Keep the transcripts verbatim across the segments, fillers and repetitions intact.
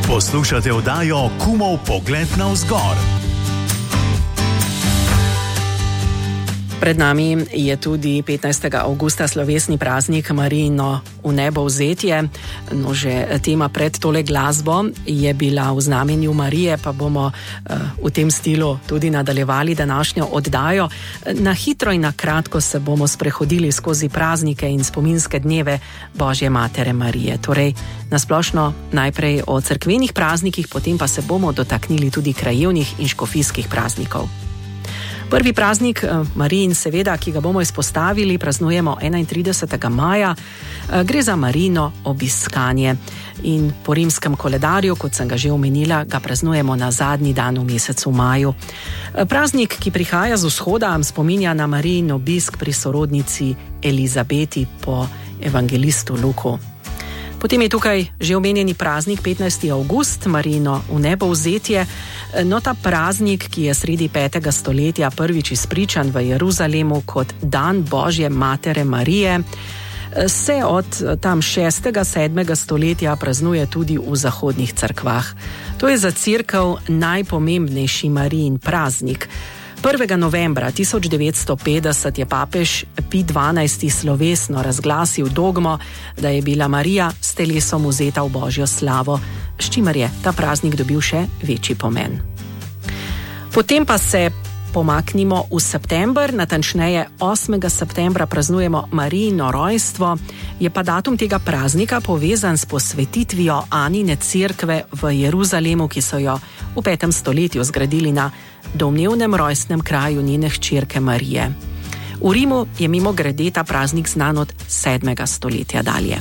Poslušate oddajo Kumov pogled navzgor. Pred nami je tudi petnajstega avgusta slovesni praznik Marijino vnebovzetje. No, že tema pred tole glasbo je bila v znamenju Marije, pa bomo uh, v tem stilu tudi nadaljevali današnjo oddajo. Na hitro in na kratko se bomo sprehodili skozi praznike in spominske dneve Božje matere Marije. Torej, nasplošno najprej o cerkvenih praznikih, potem pa se bomo dotaknili tudi krajevnih in škofijskih praznikov. Prvi praznik Marijin, seveda, ki ga bomo izpostavili, praznujemo enaintridesetega maja. Gre za Marijino obiskanje in po rimskem koledarju, kot sem ga že omenila, ga praznujemo na zadnji dan v mesecu maju. Praznik, ki prihaja z vzhoda, spominja na Marijin obisk pri sorodnici Elizabeti po evangelistu Luku. Potem je tukaj že omenjeni praznik petnajstega avgust, Marijino vnebovzetje. No, ta praznik, ki je sredi petega stoletja prvič izpričan v Jeruzalemu kot dan Božje matere Marije, se od tam šestega, sedmega stoletja praznuje tudi v zahodnih cerkvah. To je za cerkev najpomembnejši Marijin praznik. prvega novembra tisoč devetsto petdeset je papež Pij dvanajsti slovesno razglasil dogmo, da je bila Marija s telesom vzeta v Božjo slavo, s čimer je ta praznik dobil še večji pomen. Potem pa se pomaknimo v september, natančneje osmega septembra praznujemo Marijino rojstvo, je pa datum tega praznika povezan s posvetitvijo Anine cerkve v Jeruzalemu, ki so jo v petem stoletju zgradili na domnevnem rojstnem kraju njene hčerke Marije. V Rimu je mimogrede ta praznik znan od sedmega stoletja dalje.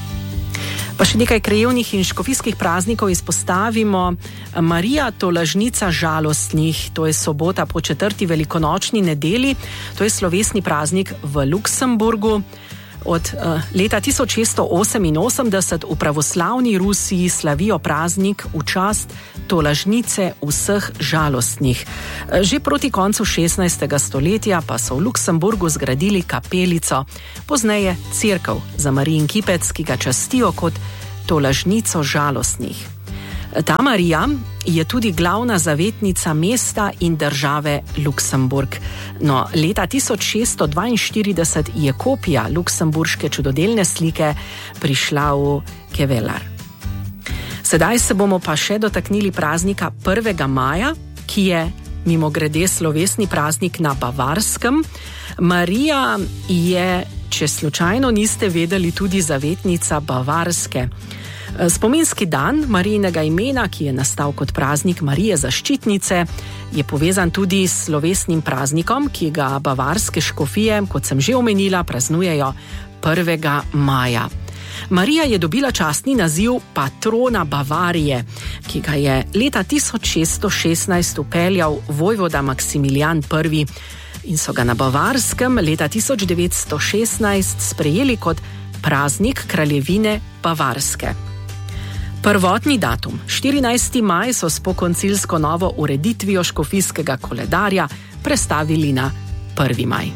Pa še nekaj krajevnih in škofijskih praznikov izpostavimo. Marija tolažnica žalostnih, to je sobota po četrti velikonočni nedeli, to je slovesni praznik v Luksemburgu. Od uh, leta tisoč šeststo oseminosemdeset v pravoslavni Rusiji slavijo praznik v čast tolažnice vseh žalostnih. Že proti koncu šestnajstega stoletja pa so v Luksemburgu zgradili kapelico, pozneje cerkev za Marijin kipec, ki ga častijo kot tolažnico žalostnih. Ta Marija je tudi glavna zavetnica mesta in države Luksemburg. No, leta tisoč šeststo dvainštirideset je kopija luksemburške čudodelne slike prišla v Kevelar. Sedaj se bomo pa še dotaknili praznika prvega maja, ki je mimogrede slovesni praznik na Bavarskem. Marija je, če slučajno niste vedeli, tudi zavetnica Bavarske. Spominski dan Marijinega imena, ki je nastal kot praznik Marije zaščitnice, je povezan tudi s slovesnim praznikom, ki ga bavarske škofije, kot sem že omenila, praznujejo prvega maja. Marija je dobila častni naziv patrona Bavarije, ki ga je leta tisoč šeststo šestnajst upeljal vojvoda Maksimilijan prvi in so ga na Bavarskem leta tisoč devetsto šestnajst sprejeli kot praznik kraljevine Bavarske. Prvotni datum, štirinajsti maj, so s pokoncilsko novo ureditvijo škofijskega koledarja prestavili na prvi maj.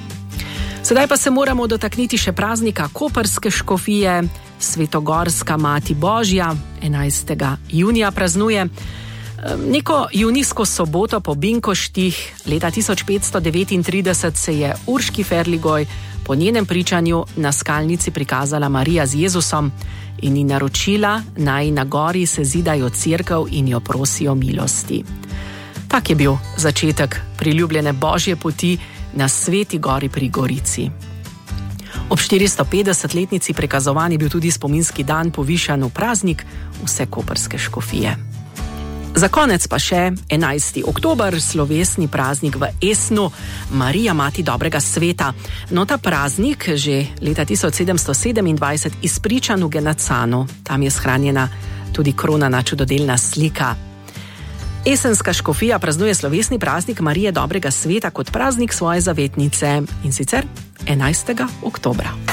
Sedaj pa se moramo dotakniti še praznika koprske škofije. Svetogorska mati Božja enajstega junija praznuje. Neko junijsko soboto po Binkoštih leta tisoč petsto devetintrideset se je Urški Ferligoj po njenem pričanju na skalnici prikazala Marija z Jezusom in ji naročila, naj na gori se zidajo cerkev in jo prosijo milosti. Tak je bil začetek priljubljene Božje poti na Sveti gori pri Gorici. Ob štiristopedesetletnici prikazovan je bil tudi spominski dan povišan v praznik vse koprske škofije. Za konec pa še enajsti oktober, slovesni praznik v Esnu, Marija mati dobrega sveta. No, ta praznik že leta tisoč sedemsto sedemindvajset izpričan v Genacanu. Tam je shranjena tudi kronana čudodelna slika. Esenska škofija praznuje slovesni praznik Marije dobrega sveta kot praznik svoje zavetnice, in sicer enajstega oktobra.